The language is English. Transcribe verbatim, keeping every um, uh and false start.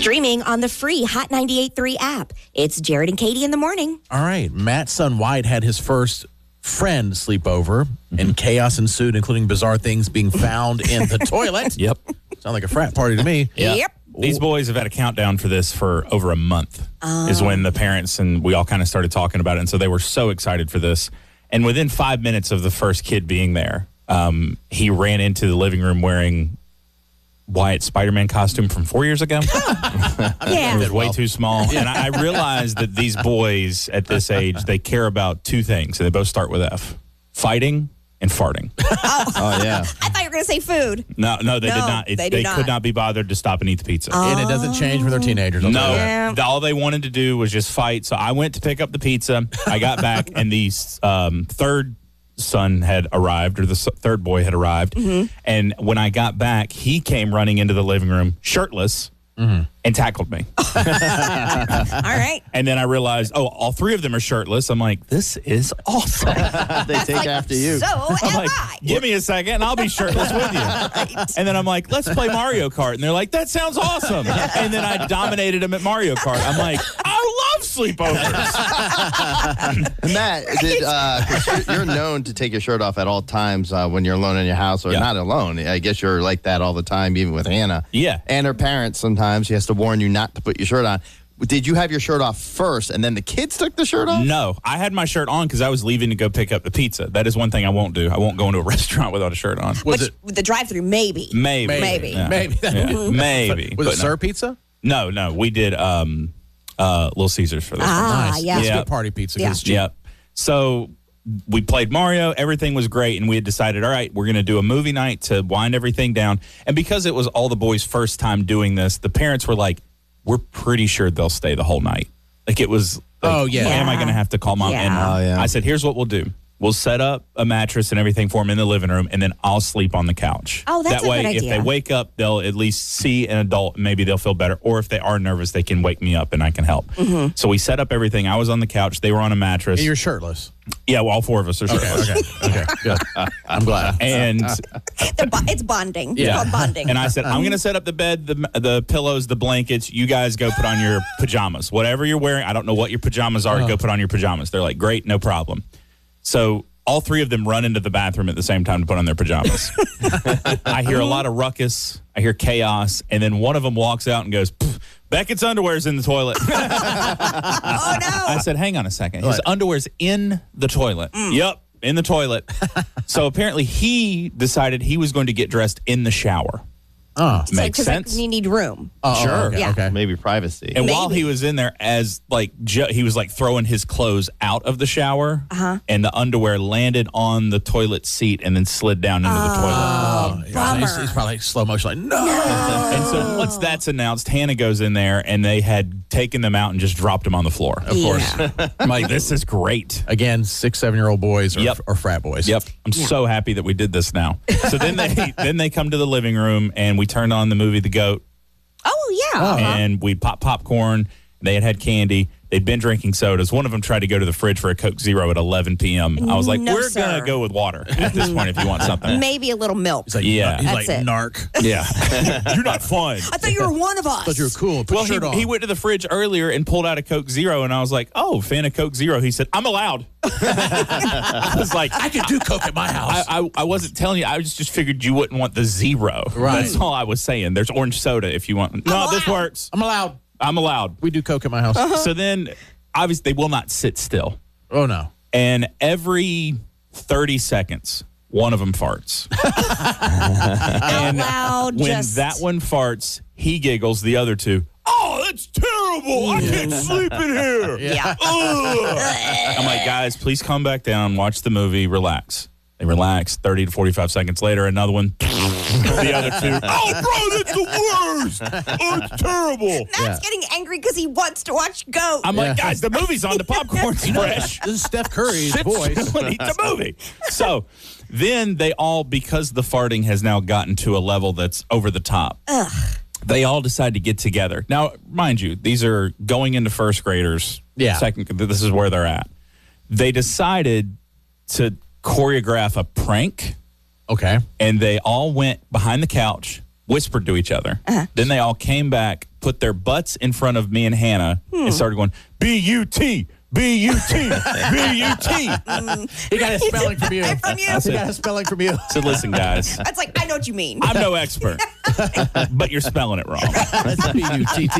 Streaming on the free Hot ninety-eight point three app. It's Jared and Katie in the morning. All right. Matt's son White had his first friend sleepover, mm-hmm. and chaos ensued, including bizarre things being found in the toilet. Yep. Sound like a frat party to me. Yep. Yep. These boys have had a countdown for this for over a month, oh. is when the parents and we all kind of started talking about it. And so they were so excited for this. And within five minutes of the first kid being there, um, he ran into the living room wearing Wyatt's Spider-Man costume from four years ago. Yeah. It was way too small. And I, I realized that these boys at this age, they care about two things, and they both start with F: fighting and farting. Oh, oh yeah. I thought you were going to say food. No, no, they no, did not. It, they do they not. could not be bothered to stop and eat the pizza. Oh. And it doesn't change when they're teenagers. I'll No, Yeah. all they wanted to do was just fight. So I went to pick up the pizza. I got back, and the um, third son had arrived, or the s- third boy had arrived. Mm-hmm. And when I got back, he came running into the living room, shirtless, mm-hmm. and tackled me. All right. And then I realized, oh, all three of them are shirtless. I'm like, this is awesome. They take Like, after you. So I'm am like, I. give me a second, and I'll be shirtless with you. Right. And then I'm like, let's play Mario Kart. And they're like, that sounds awesome. And then I dominated them at Mario Kart. I'm like, I love sleepovers. Matt, did, uh, 'cause you're, you're known to take your shirt off at all times uh, when you're alone in your house, or Yeah. not alone. I guess you're like that all the time, even with Hannah. Yeah. And her parents, sometimes she has to warn you not to put your shirt on. Did you have your shirt off first, and then the kids took the shirt off? No, I had my shirt on because I was leaving to go pick up the pizza. That is one thing I won't do. I won't go into a restaurant without a shirt on. Was Which, it with the drive-through, maybe. Maybe. Maybe. Yeah. maybe? Yeah. Maybe. Was But it no. Sir Pizza? No, no. We did um, uh, Little Caesars for this Ah, nice. yeah. It's Yeah. good party pizza. 'cause Yeah. it's one. cheap. Yep. So we played Mario. Everything was great. And we had decided, all right, we're going to do a movie night to wind everything down. And because it was all the boys' first time doing this, the parents were like, we're pretty sure they'll stay the whole night. Like it was, like, Oh, yeah. why am I Yeah. going to have to call mom? Yeah. And Oh, yeah. I said, here's what we'll do. We'll set up a mattress and everything for them in the living room, and then I'll sleep on the couch. Oh, that's that a way, good if idea. they wake up, they'll at least see an adult, and maybe they'll feel better. Or if they are nervous, they can wake me up, and I can help. Mm-hmm. So we set up everything. I was on the couch. They were on a mattress. And you're shirtless. Yeah, well, all four of us are shirtless. Okay, okay, okay, good. I'm glad. And The bo- it's bonding. It's yeah, called bonding. and I said, I'm going to set up the bed, the the pillows, the blankets. You guys go put on your pajamas. Whatever you're wearing, I don't know what your pajamas are. Go put on your pajamas. They're like, great, no problem. So all three of them run into the bathroom at the same time to put on their pajamas. I hear a lot of ruckus. I hear chaos. And then one of them walks out and goes, Beckett's underwear's in the toilet. Oh, no. I said, hang on a second. His What? underwear's in the toilet. Yep, in the toilet. So apparently he decided he was going to get dressed in the shower. Oh, Makes Because, like, sense. you need room. oh, Sure. Okay, Yeah. okay. Maybe privacy. And while Maybe. he was in there, as like ju- he was like throwing his clothes out of the shower, Uh-huh. and the underwear landed on the toilet seat and then slid down into the toilet. Oh, yeah, bummer. he's, he's probably like slow motion, like, no. And so once that's announced, Hannah goes in there, and they had taken them out and just dropped them on the floor. Of course. Yeah. I'm like, this is great. Again, six, seven-year-old boys or, Yep. or frat boys. Yep, I'm so happy that we did this now. So then they then they come to the living room, and we turned on the movie The Goat. Oh, yeah. Uh-huh. And we popped popcorn. They had had candy. They'd been drinking sodas. One of them tried to go to the fridge for a Coke Zero at eleven p.m. I was like, No, we're sir. going to go with water at this point if you want something. Maybe a little milk. He's like, Yeah. he's That's like it. narc. Yeah. You're not fun. I thought you were one of us. Thought you were cool. Put Well, your he, shirt on. he went to the fridge earlier and pulled out a Coke Zero, and I was like, oh, fan of Coke Zero. He said, I'm allowed. I was like, I could do coke at my house. I, I, I wasn't telling you. I just, just figured you wouldn't want the zero. Right. That's all I was saying. There's orange soda if you want. No, this allowed. works. I'm allowed. I'm allowed. We do coke at my house. So then, obviously, they will not sit still. Oh, no. And every thirty seconds, one of them farts. Out loud. When just, that one farts, he giggles. The other two, oh, that's terrible. I can't sleep in here. Yeah. Ugh. I'm like, guys, please calm back down. Watch the movie. Relax. They relax. thirty to forty-five seconds later, another one. The other two, oh, bro, that's the worst. Oh, it's terrible. Matt's Yeah. getting angry because he wants to watch Goat. I'm like, Yeah. guys, the movie's on. The popcorn's fresh. This is Steph Curry's Sit voice. still and eat the movie. So then they all, because the farting has now gotten to a level that's over the top, they all decide to get together. Now, mind you, these are going into first graders. Yeah. Second, this is where they're at. They decided to choreograph a prank, Okay. and they all went behind the couch, whispered to each other. Then they all came back, put their butts in front of me and Hannah Hmm. and started going, B U T, B U T, B U T. He got his spelling from you. From you. He got his spelling from you. So listen, guys, That's like, I know what you mean. I'm no expert, but you're spelling it wrong. That's B U T T.